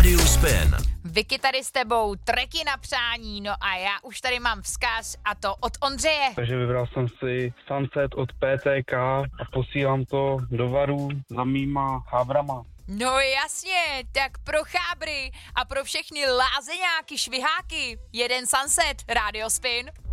Radio Spin. Vicky tady s tebou, treky na přání, no a já už tady mám vzkaz a to od Ondřeje. Takže vybral jsem si Sunset od PTK a posílám to do Varu za mýma chábrama. No jasně, tak pro chábry a pro všechny lázeňáky, šviháky, jeden Sunset, Radio Spin.